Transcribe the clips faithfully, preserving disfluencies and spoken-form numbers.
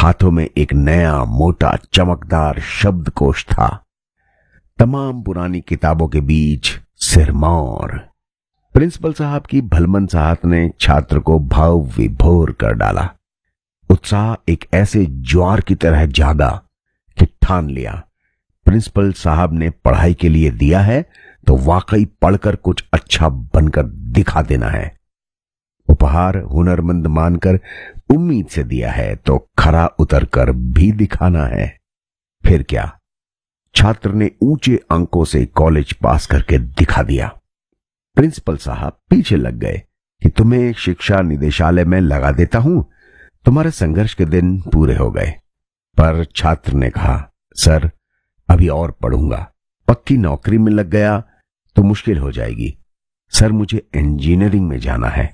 हाथों में एक नया मोटा चमकदार शब्दकोश था। तमाम पुरानी किताबों के बीच सिरमौर। प्रिंसिपल साहब की भलमनसाहत ने छात्र को भाव विभोर कर डाला। उत्साह एक ऐसे ज्वार की तरह जागा कि ठान लिया, प्रिंसिपल साहब ने पढ़ाई के लिए दिया है तो वाकई पढ़कर कुछ अच्छा बनकर दिखा देना है। उपहार हुनरमंद मानकर उम्मीद से दिया है तो खरा उतर कर भी दिखाना है। फिर क्या, छात्र ने ऊंचे अंकों से कॉलेज पास करके दिखा दिया। प्रिंसिपल साहब पीछे लग गए कि तुम्हें शिक्षा निदेशालय में लगा देता हूं। तुम्हारे संघर्ष के दिन पूरे हो गए। पर छात्र ने कहा, सर अभी और पढ़ूंगा, पक्की नौकरी में लग गया तो मुश्किल हो जाएगी। सर मुझे इंजीनियरिंग में जाना है।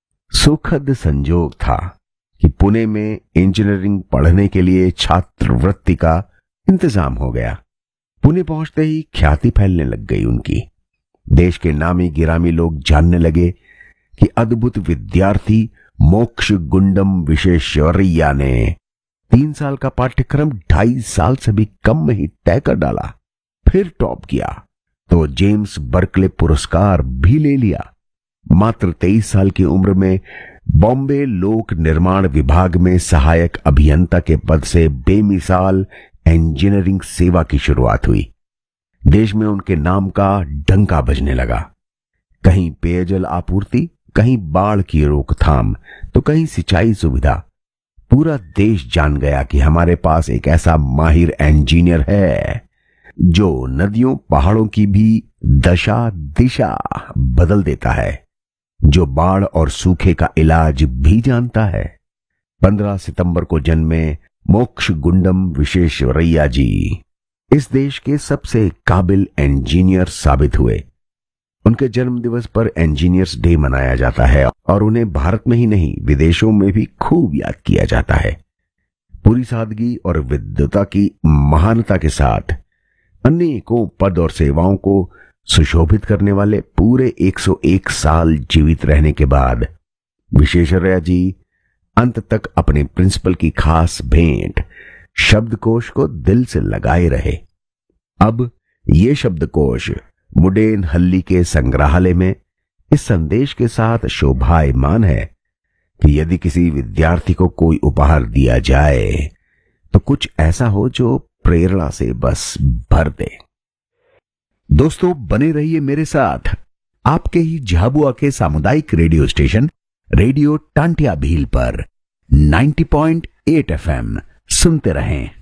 सुखद संजोग था कि पुणे में इंजीनियरिंग पढ़ने के लिए छात्रवृत्ति का इंतजाम हो गया। पुणे पहुंचते ही ख्याति फैलने लग गई उनकी। देश के नामी गिरामी लोग जानने लगे कि अद्भुत विद्यार्थी मोक्ष गुंडम विश्वेश्वरैया ने तीन साल का पाठ्यक्रम ढाई साल से भी कम में ही तय कर डाला। फिर टॉप किया तो जेम्स बर्कले पुरस्कार भी ले लिया। मात्र तेईस साल की उम्र में बॉम्बे लोक निर्माण विभाग में सहायक अभियंता के पद से बेमिसाल इंजीनियरिंग सेवा की शुरुआत हुई। देश में उनके नाम का डंका बजने लगा। कहीं पेयजल आपूर्ति, कहीं बाढ़ की रोकथाम, तो कहीं सिंचाई सुविधा। पूरा देश जान गया कि हमारे पास एक ऐसा माहिर इंजीनियर है जो नदियों पहाड़ों की भी दशा दिशा बदल देता है, जो बाढ़ और सूखे का इलाज भी जानता है। पंद्रह सितंबर को जन्मे मोक्ष गुंडम विश्वेश्वरैया जी इस देश के सबसे काबिल इंजीनियर साबित हुए। उनके जन्म दिवस पर इंजीनियर्स डे मनाया जाता है और उन्हें भारत में ही नहीं विदेशों में भी खूब याद किया जाता है। पूरी सादगी और विद्वता की महानता के साथ अनेकों पद और सेवाओं को सुशोभित करने वाले पूरे एक सौ एक साल जीवित रहने के बाद विश्वेश्वरैया जी अंत तक अपने प्रिंसिपल की खास भेंट शब्दकोश को दिल से लगाए रहे। अब ये शब्दकोश मुडेन हल्ली के संग्रहालय में इस संदेश के साथ शोभायमान है कि यदि किसी विद्यार्थी को कोई उपहार दिया जाए तो कुछ ऐसा हो जो प्रेरणा से बस भर दे। दोस्तों बने रहिए मेरे साथ आपके ही झाबुआ के सामुदायिक radio station radio Tantia Bhil पर नब्बे पॉइंट आठ एफ एम सुनते रहें।